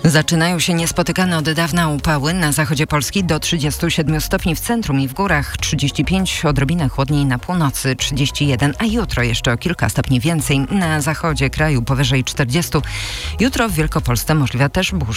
Zaczynają się niespotykane od dawna upały. Na zachodzie Polski do 37 stopni w centrum i w górach, 35, odrobinę chłodniej na północy, 31, a jutro jeszcze o kilka stopni więcej. Na zachodzie kraju powyżej 40. Jutro w Wielkopolsce możliwa też burza.